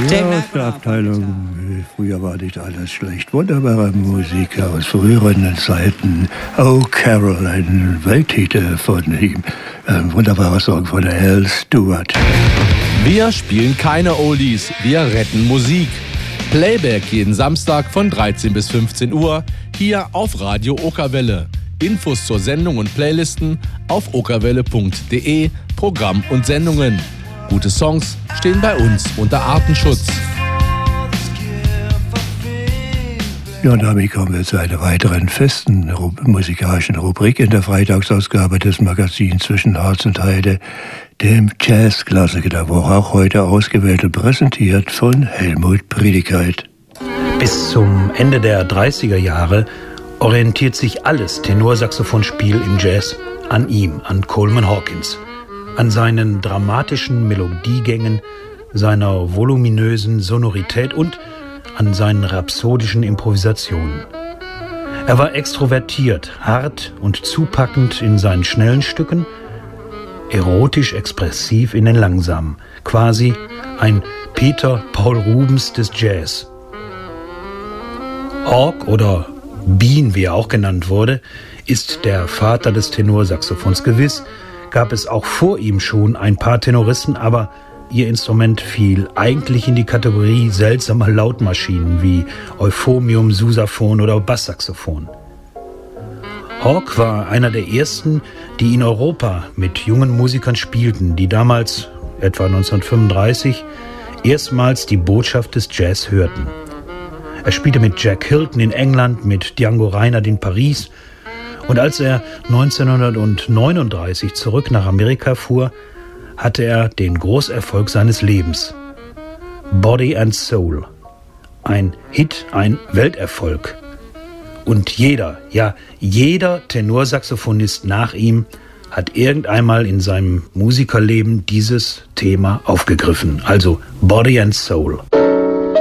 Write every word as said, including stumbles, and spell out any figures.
Ja, aus der Abteilung. Früher war nicht alles schlecht. Wunderbare Musik aus früheren Zeiten. Oh, Carol, ein Welttitel von ihm. Ein wunderbarer Song von Al Stewart. Wir spielen keine Oldies, wir retten Musik. Playback jeden Samstag von dreizehn bis fünfzehn Uhr hier auf Radio Okerwelle. Infos zur Sendung und Playlisten auf okerwelle punkt de, Programm und Sendungen. Gute Songs stehen bei uns unter Artenschutz. Ja, und damit kommen wir zu einer weiteren festen Rub- musikalischen Rubrik in der Freitagsausgabe des Magazins Zwischen Harz und Heide, dem Jazzklassiker der Woche, auch heute ausgewählt und präsentiert von Helmut Priedigkeit. Bis zum Ende der dreißiger Jahre orientiert sich alles Tenorsaxophonspiel im Jazz an ihm, an Coleman Hawkins, an seinen dramatischen Melodiegängen, seiner voluminösen Sonorität und an seinen rhapsodischen Improvisationen. Er war extrovertiert, hart und zupackend in seinen schnellen Stücken, erotisch expressiv in den langsamen, quasi ein Peter Paul Rubens des Jazz. Hawk oder Bean, wie er auch genannt wurde, ist der Vater des Tenorsaxophons. Gewiss gab es auch vor ihm schon ein paar Tenoristen, aber ihr Instrument fiel eigentlich in die Kategorie seltsamer Lautmaschinen wie Euphonium, Sousaphon oder Basssaxophon. Hawk war einer der ersten, die in Europa mit jungen Musikern spielten, die damals, etwa neunzehnhundertfünfunddreißig, erstmals die Botschaft des Jazz hörten. Er spielte mit Jack Hilton in England, mit Django Reinhardt in Paris. Und als er neunzehnhundertneununddreißig zurück nach Amerika fuhr, hatte er den Großerfolg seines Lebens. Body and Soul. Ein Hit, ein Welterfolg. Und jeder, ja jeder Tenorsaxophonist nach ihm hat irgendeinmal in seinem Musikerleben dieses Thema aufgegriffen. Also Body and Soul.